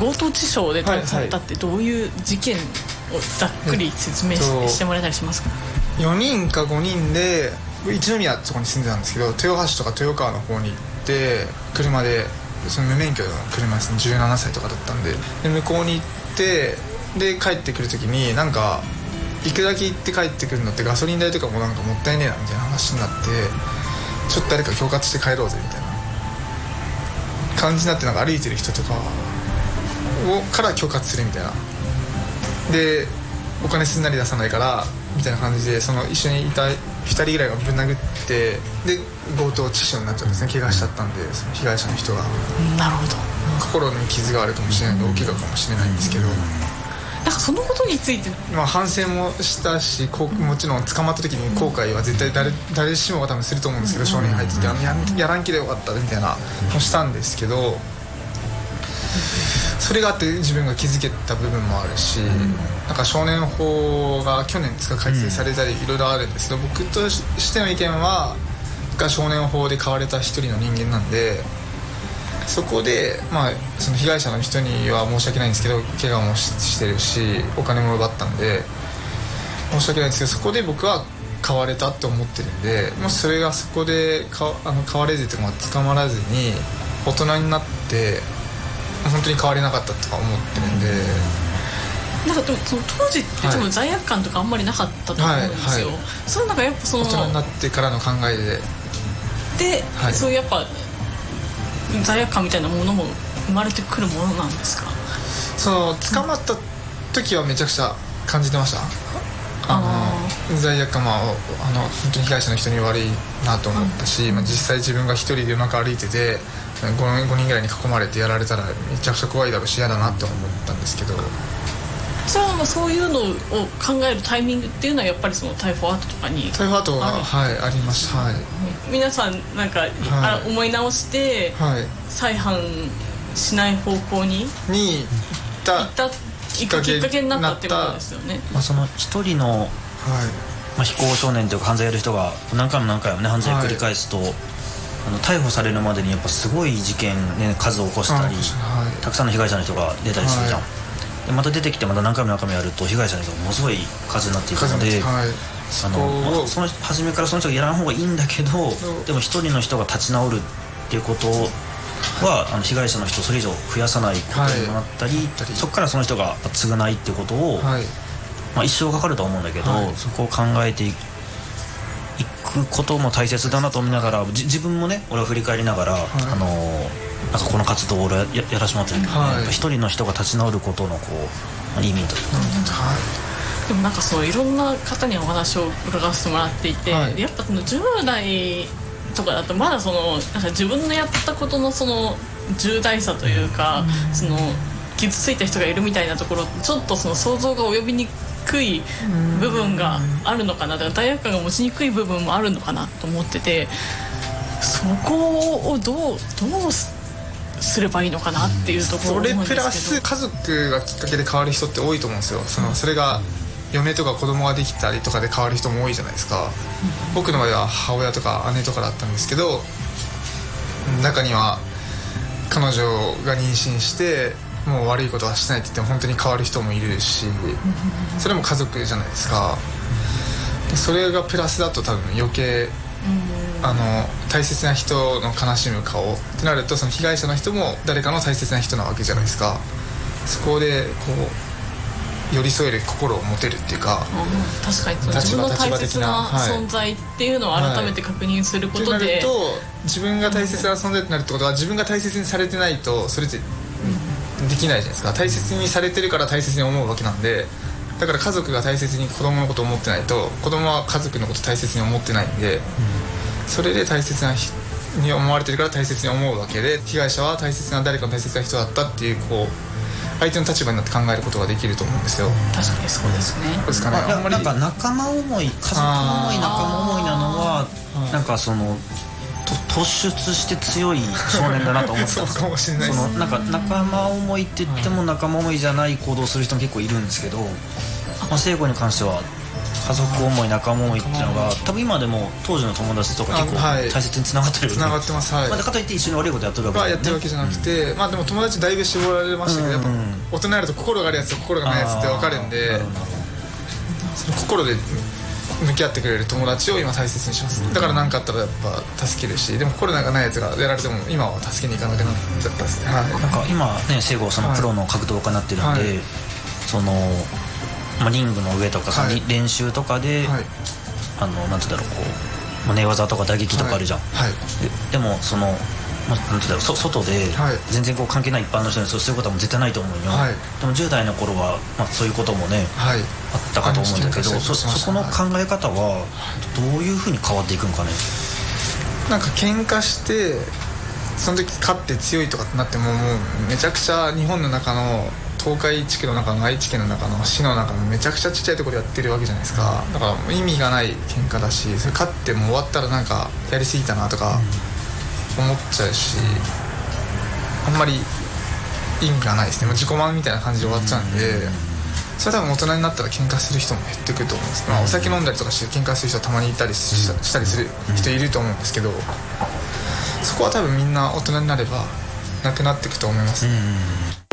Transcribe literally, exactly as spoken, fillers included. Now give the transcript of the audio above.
強盗致傷で逮捕されたってどういう事件をざっくり説明し、はい、してもらえたりしますか？ よにんかごにんで一宮ってとこに住んでたんですけど、豊橋とか豊川の方に行って車で、その無免許の車ですね、じゅうななさいとかだったんで、で向こうに行ってで帰ってくる時になんか行くだけ行って帰ってくるのってガソリン代とかもなんかもったいねえなみたいな話になって、ちょっと誰か恐喝して帰ろうぜみたいな感じになって、なんか歩いてる人とかをから恐喝するみたいなで、お金すんなり出さないからみたいな感じで、その一緒にいたふたりぐらいがぶん殴って、で強盗致死になっちゃうんですね。怪我しちゃったんで、その被害者の人が。 なるほど。 心に傷があるかもしれないので大怪我かもしれないんですけど、 なんかそのことについて、 まあ、反省もしたし、こうもちろん捕まった時に後悔は絶対 誰, 誰しもが多分すると思うんですけど、少年入ってて や, やらんきでよかったみたいなのしたんですけど、それがあって自分が気づけた部分もあるし、なんか少年法が去年改正されたりいろいろあるんですけど、僕としての意見はが少年法で変われた一人の人間なんで、そこで、まあ、その被害者の人には申し訳ないんですけど、怪我も し, してるしお金も奪ったんで申し訳ないんですけど、そこで僕は変われたと思ってるんで、もしそれがそこでかあの変われずというか、捕まらずに大人になって本当に変われなかったとか思ってるんで、 なんかでもその当時って多分罪悪感とかあんまりなかったと思うんですよ、はいはいはい、それなんかやっぱその大人になってからの考えでで、はい、そういうやっぱ罪悪感みたいなものも生まれてくるものなんですか？ その捕まった時はめちゃくちゃ感じてました。あの罪悪感、まあ、あの本当に被害者の人に悪いなと思ったし、まあ、実際自分が一人で夜中歩いてて 5, 5人ぐらいに囲まれてやられたらめちゃくちゃ怖いだろうし嫌だなって思ったんですけど、 それはまあそういうのを考えるタイミングっていうのはやっぱりその逮捕後とかに逮捕後ははいありました、はい、 皆さんなんか、はい、あ思い直して、はい、再犯しない方向にに行った行ったきっかけになったってことですよね。 まあ、その一人の、はいまあ、非行少年というか犯罪やる人が何回も何回もね犯罪を繰り返すと、はい、あの逮捕されるまでにやっぱすごい事件、ね、数を起こしたり、はい、たくさんの被害者の人が出たりするじゃん、はい、でまた出てきてまた何回も何回もやると被害者の人がものすごい数になっていくので、はい、あのまあ、その初めからその人がやらん方がいいんだけど、でも一人の人が立ち直るっていうことはあの被害者の人をそれ以上増やさないことにもなったり、はい、そこからその人が償いっていうことを、はいまあ、一生かかると思うんだけど、はい、そこを考えていくことも大切だなと思いながら、自分もね俺は振り返りながら、はい、あのなんかこの活動を俺は や, やらせてもらってるけど、ねはい、一人の人が立ち直ることのこう意味というか、はい、 でもなんかそういろんな方にお話を伺わせてもらっていて、はい、やっぱそのじゅう代とかだとまだそのなんか自分のやったことのその重大さというか、うん、その傷ついた人がいるみたいなところちょっとその想像が及びにくい部分があるのかな、だから罪悪感が持ちにくい部分もあるのかなと思ってて、そこをどうどうすればいいのかなっていうところを思うんですけど、 それプラス家族がきっかけで変わる人って多いと思うんですよ。そのそれが嫁とか子供ができたりとかで変わる人も多いじゃないですか、うん、僕の場合は母親とか姉とかだったんですけど、中には彼女が妊娠してもう悪いことはしないって言っても本当に変わる人もいるし、それも家族じゃないですか。それがプラスだと多分余計あの大切な人の悲しむ顔ってなると、その被害者の人も誰かの大切な人なわけじゃないですか。そこでこう寄り添える心を持てるっていうか、 うん、確かに自分の大切な存在っていうのを改めて確認することで、はいはい、ってなると自分が大切な存在ってなるってことは、自分が大切にされてないとそれってできないじゃないですか。大切にされてるから大切に思うわけなんで、だから家族が大切に子供のことを思ってないと子供は家族のことを大切に思ってないんで、うん、それで大切な人に思われてるから大切に思うわけで、被害者は大切な誰かの大切な人だったっていうこう相手の立場になって考えることができると思うんですよ。 確かにそうですね。 ですかね。 あんまりなんか仲間思い、家族思い、仲間思いなのはなんかその突出して強い少年だなと思ってたんですよ。そうかもしれないです。そのなんか仲間思いって言っても仲間思いじゃない行動をする人も結構いるんですけど、まあ、聖子に関しては家族思い仲間思いっていうのが多分今でも当時の友達とか結構大切につながってるよね。 つながってます、はい。 まあ、かといって一緒に悪いことやってるわけじゃない、ね、 やってるわけじゃなくて、うん、まあでも友達だいぶ絞られましたけど、うん、やっぱ大人になると心があるやつと心がないやつって分かるんで、その心で向き合ってくれる友達を今大切にします。だから何かあったらやっぱ助けるし、でも心がないやつがやられても今は助けに行かなくなっちゃったですね、はい、 なんか今ね聖吾そのプロの格闘家になってるんで、はい、その、まあ、リングの上とか、はい、練習とかで、はい、あのなんていうんだろうこう、まあ、寝技とか打撃とかあるじゃん、はいはい、で, でもそのまあ、なんていうんだろうそ外で全然こう関係ない一般の人にそうすることはもう絶対ないと思うよ、はい、でもじゅう代の頃は、まあ、そういうこともね、はい、あったかと思うんだけど そ, そこの考え方はどういうふうに変わっていくのかね。 なんか喧嘩してその時勝って強いとかってなってももうめちゃくちゃ日本の中の東海地区の中の愛知県の中の市の中のめちゃくちゃちっちゃいところでやってるわけじゃないですか。だから意味がない喧嘩だし、それ勝っても終わったらなんかやりすぎたなとか、うん思っちゃうし、あんまり意味がないですね。もう自己満みたいな感じで終わっちゃうんで、それは多分大人になったら喧嘩する人も減ってくると思うんです、まあ、お酒飲んだりとかして喧嘩する人はたまにいたり し, したりする人いると思うんですけど、そこは多分みんな大人になればなくなっていくと思います、ね。